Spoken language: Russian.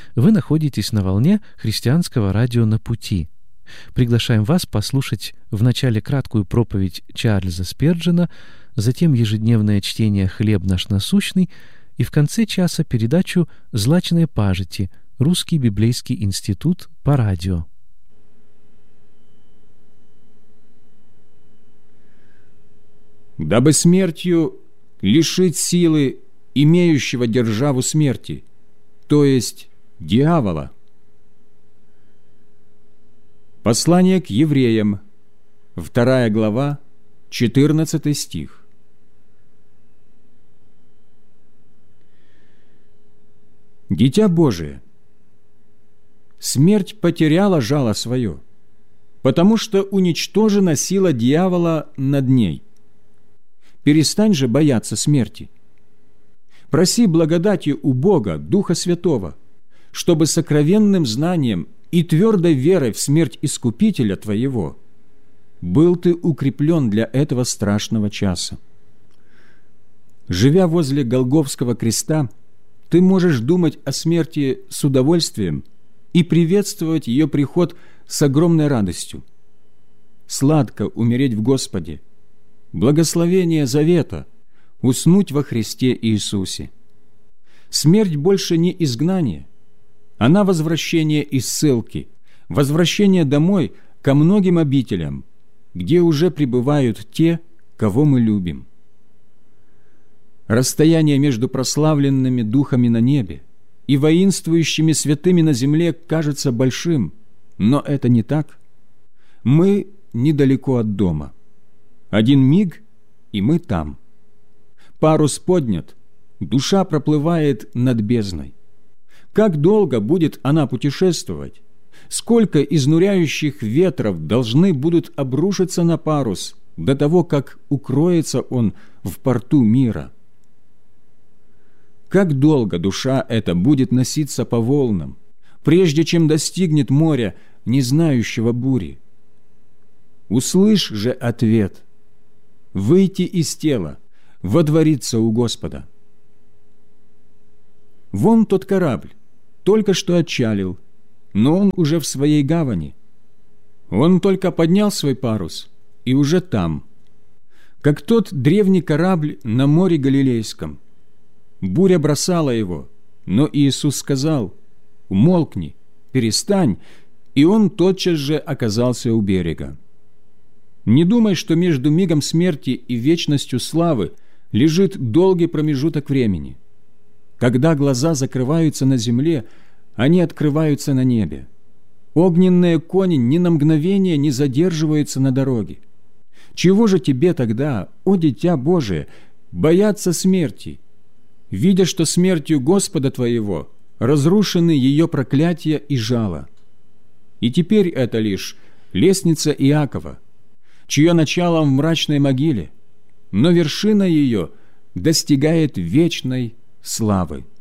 Вы находитесь на волне христианского радио «На пути». Приглашаем вас послушать вначале краткую проповедь Чарльза Спирджена, затем ежедневное чтение «Хлеб наш насущный» и в конце часа передачу «Злачные пажити. Русский библейский институт» по радио. «Дабы смертью лишить силы имеющего державу смерти, то есть дьявола». Послание к евреям, 2 глава, 14 стих. Дитя Божие, смерть потеряла жало свое, потому что уничтожена сила дьявола над ней. Перестань же бояться смерти. Проси благодати у Бога, Духа Святого, чтобы сокровенным знанием и твердой верой в смерть Искупителя твоего был ты укреплен для этого страшного часа. Живя возле Голгофского креста, ты можешь думать о смерти с удовольствием и приветствовать ее приход с огромной радостью. Сладко умереть в Господе, благословение завета, уснуть во Христе Иисусе. Смерть больше не изгнание, она возвращение из ссылки, возвращение домой ко многим обителям, где уже пребывают те, кого мы любим. Расстояние между прославленными духами на небе и воинствующими святыми на земле кажется большим, но это не так. Мы недалеко от дома. Один миг, и мы там. Парус поднят, душа проплывает над бездной. Как долго будет она путешествовать? Сколько изнуряющих ветров должны будут обрушиться на парус до того, как укроется он в порту мира? Как долго душа эта будет носиться по волнам, прежде чем достигнет моря, не знающего бури? Услышь же ответ: выйти из тела, водвориться у Господа. Вон тот корабль только что отчалил, но он уже в своей гавани. Он только поднял свой парус и уже там, как тот древний корабль на море Галилейском. Буря бросала его, но Иисус сказал: «Умолкни, перестань», и он тотчас же оказался у берега. Не думай, что между мигом смерти и вечностью славы лежит долгий промежуток времени. Когда глаза закрываются на земле, они открываются на небе. Огненные кони ни на мгновение не задерживаются на дороге. Чего же тебе тогда, о дитя Божие, бояться смерти, видя, что смертью Господа твоего разрушены ее проклятия и жало? И теперь это лишь лестница Иакова, чье начало в мрачной могиле, но вершина ее достигает вечной славы.